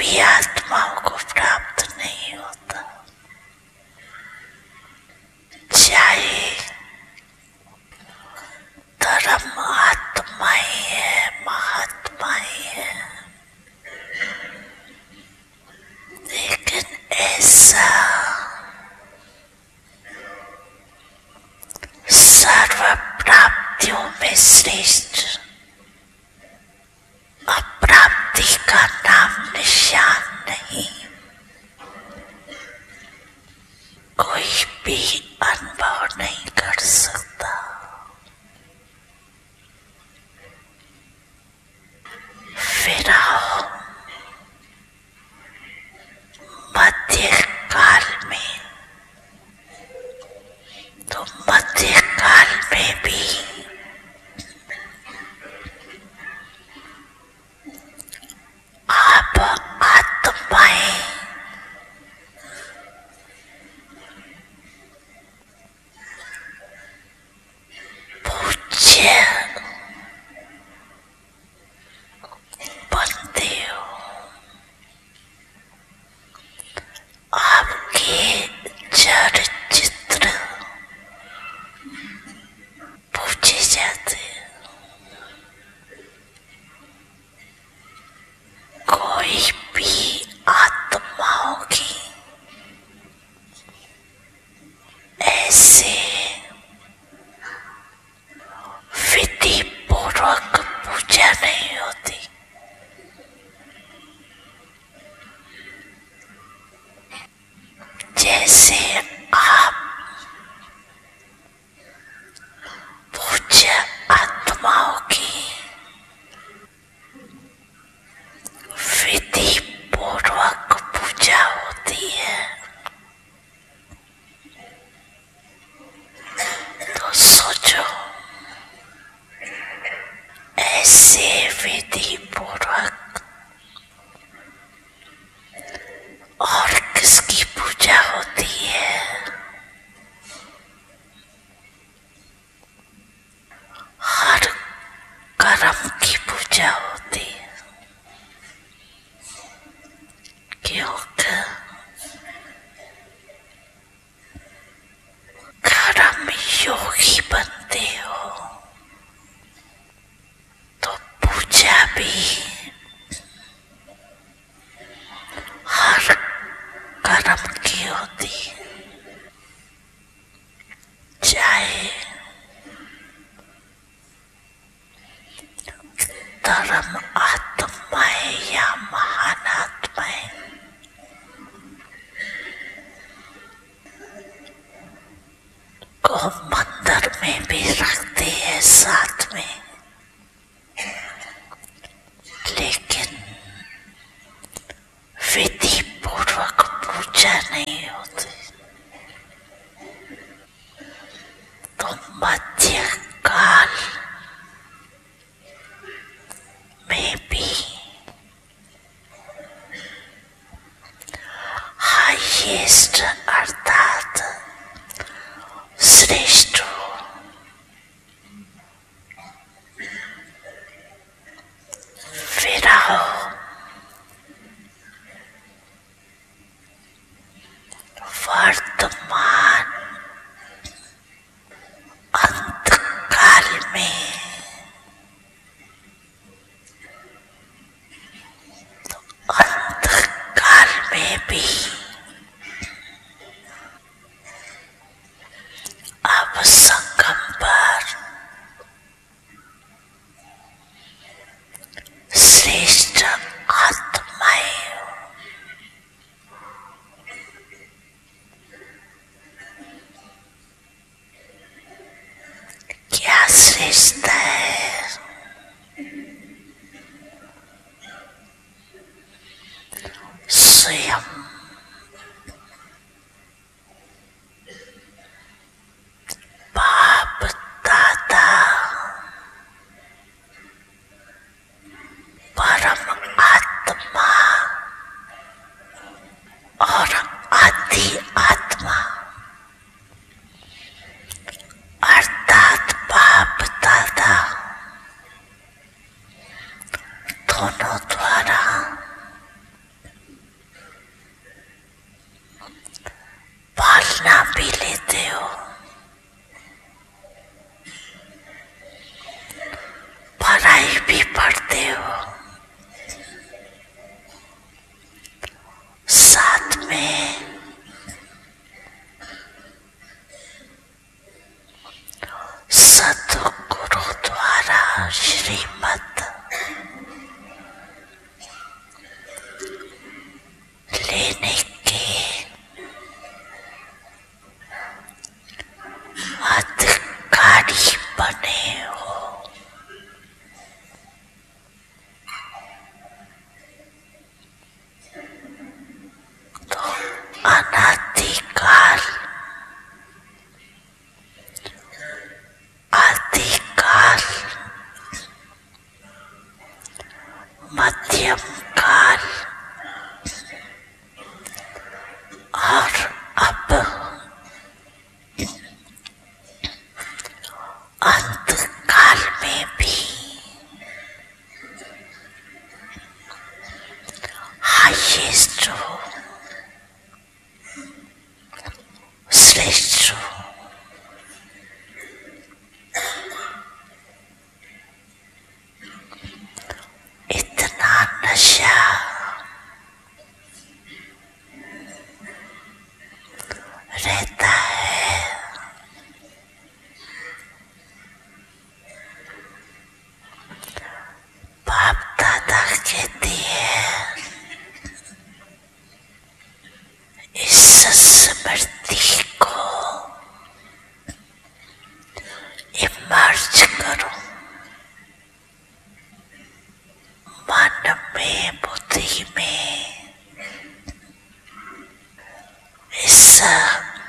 भी आत्माओं को प्राप्त नहीं होता। चाहे धर्म आत्मा ही है, महात्मा ही है, लेकिन ऐसा सर्व प्राप्तियों में श्रेष्ठ अप्राप्ति का नाम निशान नहीं। कोई भी अनुभव नहीं कर सकता। फिर आओ मध्य काल में, तो मध्य काल में भी आप आत्माएं पूज्य बनते हो। आपके जड़ चित्र पूजे जाते हैं। कोई भी आत्माओं की ऐसे विधि पूर्वक पूजा नहीं होती। जैसे आप पूज्य आत्माओं की विधि पूर्वक पूजा होती है, तो सोचो ऐसे विधि पूर्वक और किसकी पूजा होती है? हर कर्म की पूजा होती है, क्योंकि कर्म योगी बनते हो तो पूजा भी हर कर्म की होती है। चाहे धर्म आत्माएं या महान आत्माएं, को मंदिर में भी रखते हैं साथ में, लेकिन विधि पूर्वक पूजा नहीं होती। तो मध्य काल में भी हाईएस्ट अर्थात श्रेष्ठ फिर आओ वर्तमान अंतकाल में। तो अंतकाल में भी अब संगम पर श्रेष्ठ आत्माएं हो। क्या श्रेष्ठता है? स्वयं बाप दादा परम आत्मा और आदि आत्मा अर्थात बाप दादा दोनों द्वारा मध्यम काल और अब अंत काल में भी हाईएस्ट हो, श्रेष्ठ हो, इतना नशा रहता है। बाप दादा कहते हैं इस स्मृति को इमर्ज करो,